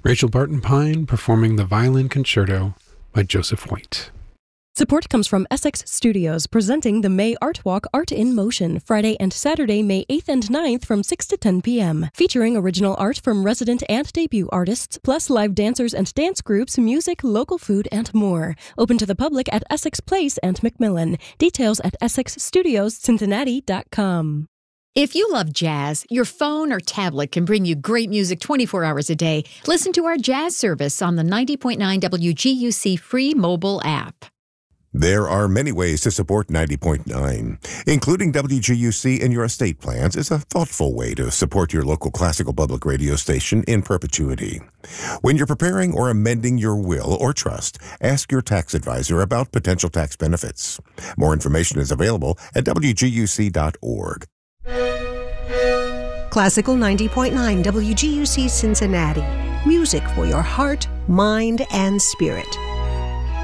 Rachel Barton Pine performing the Violin Concerto by Joseph White. Support comes from Essex Studios, presenting the May Art Walk Art in Motion, Friday and Saturday, May 8th and 9th from 6 to 10 p.m., featuring original art from resident and debut artists, plus live dancers and dance groups, music, local food, and more. Open to the public at Essex Place and Macmillan. Details at EssexStudiosCincinnati.com. If you love jazz, your phone or tablet can bring you great music 24 hours a day. Listen to our jazz service on the 90.9 WGUC free mobile app. There are many ways to support 90.9. Including WGUC in your estate plans is a thoughtful way to support your local classical public radio station in perpetuity. When you're preparing or amending your will or trust, ask your tax advisor about potential tax benefits. More information is available at WGUC.org. Classical 90.9 WGUC Cincinnati. Music for your heart, mind, and spirit.